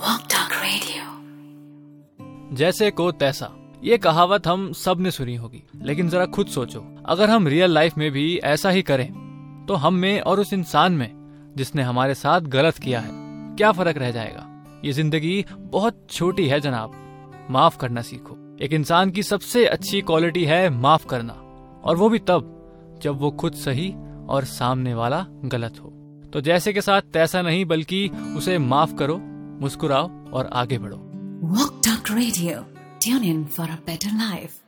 Walk Talk Radio। जैसे को तैसा, ये कहावत हम सब ने सुनी होगी, लेकिन जरा खुद सोचो, अगर हम रियल लाइफ में भी ऐसा ही करें तो हम में और उस इंसान में जिसने हमारे साथ गलत किया है क्या फर्क रह जाएगा। ये जिंदगी बहुत छोटी है जनाब, माफ करना सीखो। एक इंसान की सबसे अच्छी क्वालिटी है माफ करना, और वो भी तब जब वो खुद सही और सामने वाला गलत हो। तो जैसे के साथ तैसा नहीं, बल्कि उसे माफ करो, मुस्कुराओ और आगे बढ़ो। Walk Talk Radio। Tune in for a better life।